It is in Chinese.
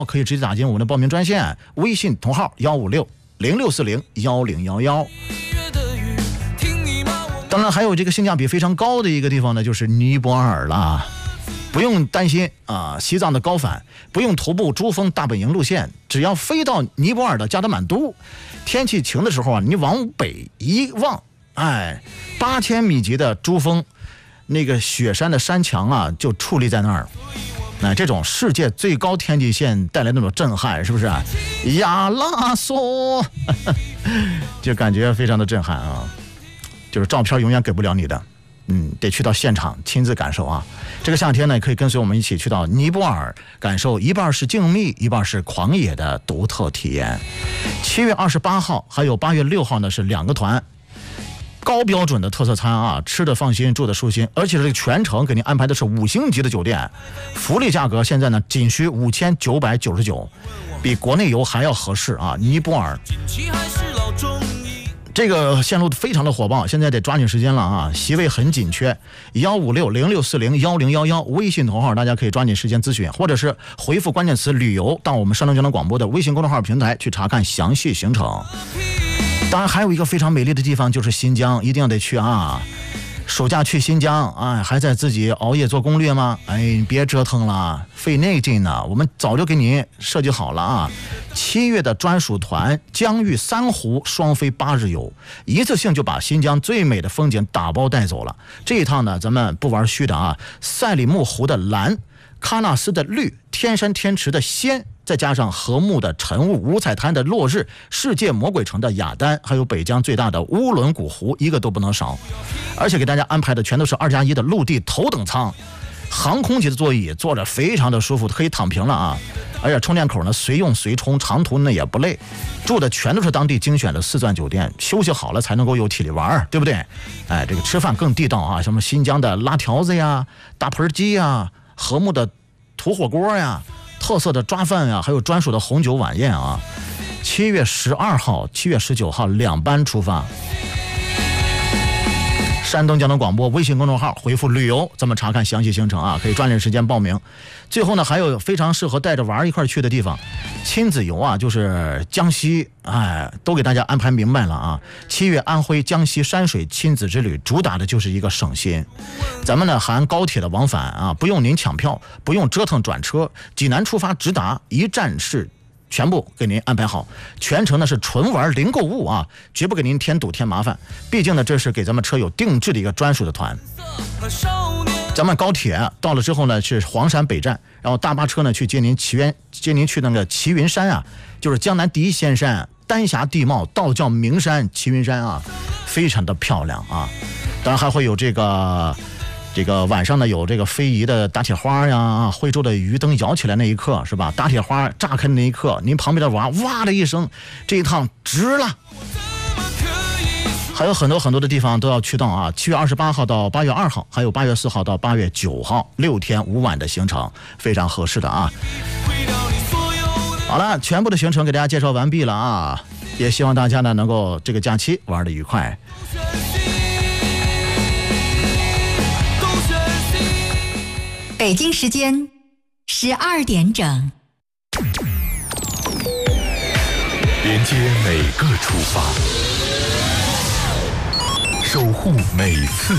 可以直接打进我们的报名专线，微信同号156-0640-1011。当然还有这个性价比非常高的一个地方呢，就是尼泊尔了。不用担心啊，西藏的高反，不用徒步珠峰大本营路线，只要飞到尼泊尔的加德满都，天气晴的时候啊，你往北一望，哎，8000米级的珠峰，那个雪山的山墙啊，就矗立在那儿。那这种世界最高天际线带来那种震撼，是不是啊？亚拉索，就感觉非常的震撼啊，就是照片永远给不了你的。得去到现场亲自感受啊！这个夏天呢，可以跟随我们一起去到尼泊尔，感受一半是静谧，一半是狂野的独特体验。7月28号还有8月6号呢，是2个团，高标准的特色餐啊，吃的放心，住的舒心，而且这个全程给您安排的是5星级的酒店，福利价格现在呢仅需5999，比国内游还要合适啊！尼泊尔。这个线路非常的火爆，现在得抓紧时间了啊！席位很紧缺，156-0640-1011，微信头号大家可以抓紧时间咨询，或者是回复关键词旅游到我们山东交通广播的微信公众号平台去查看详细行程。当然还有一个非常美丽的地方就是新疆，一定要得去啊！暑假去新疆，哎，还在自己熬夜做攻略吗？哎，你别折腾了，费那劲呢。我们早就给您设计好了啊！7月的专属团，疆域3湖双飞8日游，一次性就把新疆最美的风景打包带走了。这一趟呢，咱们不玩虚的啊！赛里木湖的蓝，喀纳斯的绿，天山天池的鲜，再加上禾木的晨雾，五彩滩的落日，世界魔鬼城的雅丹，还有北疆最大的乌伦古湖，一个都不能少。而且给大家安排的全都是2+1的陆地头等舱，航空级的座椅，坐着非常的舒服，可以躺平了啊！而且充电口呢随用随充，长途呢也不累。住的全都是当地精选的4钻酒店，休息好了才能够有体力玩，对不对？哎，这个吃饭更地道啊，什么新疆的拉条子呀、大盆鸡呀、禾木的土火锅呀、特色的抓饭呀，还有专属的红酒晚宴啊。7月12号、7月19号2班出发。山东交通广播微信公众号回复旅游，咱们查看详细行程啊，可以抓紧时间报名。最后呢，还有非常适合带着玩一块去的地方，亲子游啊，就是江西，哎，都给大家安排明白了啊。7月安徽、江西山水亲子之旅，主打的就是一个省心。咱们呢含高铁的往返啊，不用您抢票，不用折腾转车，济南出发直达，一站式。全部给您安排好，全程呢是纯玩零购物啊，绝不给您添堵添麻烦。毕竟呢，这是给咱们车友定制的一个专属的团。咱们高铁到了之后呢，是黄山北站，然后大巴车呢去接您去那个齐云山啊，就是江南第一仙山，丹霞地貌，道教名山齐云山啊，非常的漂亮啊。当然还会有这个晚上呢有这个非遗的打铁花呀，惠州的鱼灯摇起来那一刻是吧？打铁花炸开的那一刻，您旁边的娃哇的一声，这一趟值了。还有很多很多的地方都要去到啊！7月28号到8月2号，还有8月4号到8月9号，6天5晚的行程，非常合适的啊。好了，全部的行程给大家介绍完毕了啊！也希望大家呢能够这个假期玩得愉快。 北京时间12点整， 连接每个出发，守护每次